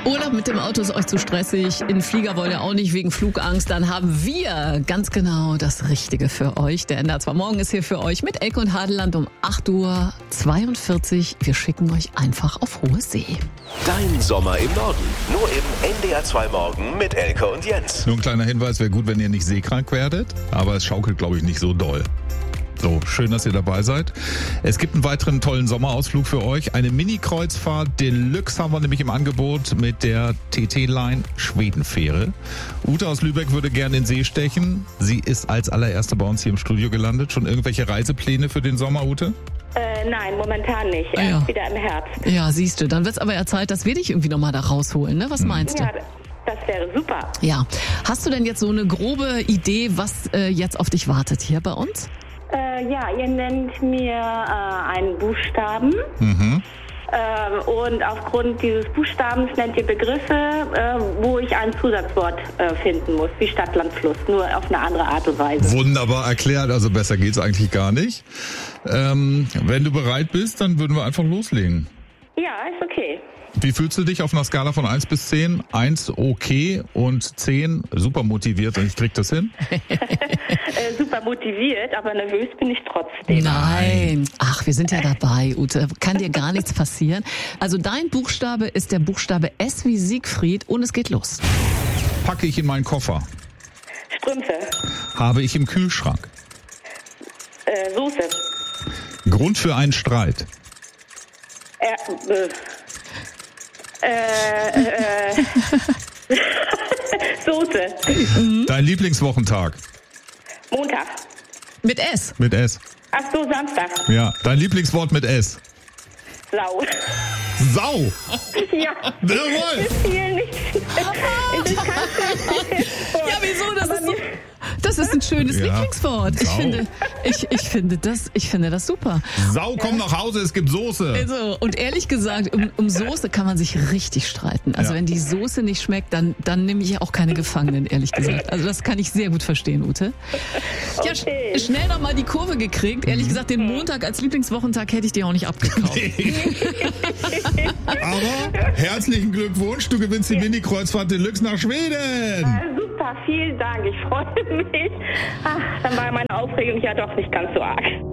Urlaub mit dem Auto ist euch zu stressig, in den Flieger wollt ihr auch nicht wegen Flugangst, dann haben wir ganz genau das Richtige für euch. Der NDR 2 Morgen ist hier für euch mit Elke und Hadeland um 8:42 Uhr. Wir schicken euch einfach auf hohe See. Dein Sommer im Norden. Nur im NDR 2 Morgen mit Elke und Jens. Nur ein kleiner Hinweis, wäre gut, wenn ihr nicht seekrank werdet, aber es schaukelt, glaube ich, nicht so doll. So, schön, dass ihr dabei seid. Es gibt einen weiteren tollen Sommerausflug für euch. Eine Mini-Kreuzfahrt Deluxe haben wir nämlich im Angebot mit der TT-Line Schwedenfähre. Ute aus Lübeck würde gerne in den See stechen. Sie ist als allererste bei uns hier im Studio gelandet. Schon irgendwelche Reisepläne für den Sommer, Ute? Nein, momentan nicht. Ah, ja. Erst wieder im Herbst. Ja, siehst du, dann wird's aber ja Zeit, dass wir dich irgendwie nochmal da rausholen, ne? Was meinst du? Ja, das wäre super. Ja. Hast du denn jetzt so eine grobe Idee, was jetzt auf dich wartet hier bei uns? Ja, ihr nennt mir einen Buchstaben. Und aufgrund dieses Buchstabens nennt ihr Begriffe, wo ich ein Zusatzwort finden muss, wie Stadt, Land, Fluss, nur auf eine andere Art und Weise. Wunderbar erklärt, also besser geht's eigentlich gar nicht. Wenn du bereit bist, dann würden wir einfach loslegen. Ja, ist okay. Wie fühlst du dich auf einer Skala von 1 bis 10? 1 okay und 10 super motiviert und ich krieg das hin? Super motiviert, aber nervös bin ich trotzdem. Nein. Ach, wir sind ja dabei, Ute. Kann dir gar nichts passieren. Also dein Buchstabe ist der Buchstabe S wie Siegfried und es geht los. Packe ich in meinen Koffer? Strümpfe. Habe ich im Kühlschrank? Soße. Grund für einen Streit? Soße. Dein Lieblingswochentag? Montag. Mit S. Mit S. Ach so, Samstag. Ja, dein Lieblingswort mit S? Sau. Sau! Ja. Jawohl! Viel nicht. Ich kann Ja, wieso? Das ist ein schönes Ja. Lieblingswort. Ich Sau. finde das super. Sau, komm nach Hause, es gibt Soße. Also, und ehrlich gesagt, um Soße kann man sich richtig streiten. Also Ja. wenn die Soße nicht schmeckt, dann nehme ich auch keine Gefangenen, ehrlich gesagt. Also das kann ich sehr gut verstehen, Ute. Ja, Okay. schnell noch mal die Kurve gekriegt. Ehrlich gesagt, den Montag als Lieblingswochentag hätte ich dir auch nicht abgekauft. Aber herzlichen Glückwunsch, du gewinnst die Mini-Kreuzfahrt Deluxe nach Schweden. Super, vielen Dank. Ich freue mich. Ach, dann war meine Aufregung ja doch nicht ganz so arg.